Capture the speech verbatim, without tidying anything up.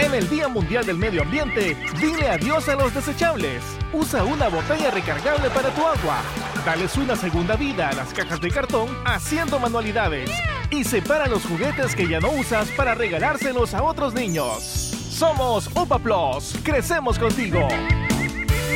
En el Día Mundial del Medio Ambiente, dile adiós a los desechables. Usa una botella recargable para tu agua. Dales una segunda vida a las cajas de cartón haciendo manualidades. Y separa los juguetes que ya no usas para regalárselos a otros niños. Somos Upa Plus. Crecemos contigo.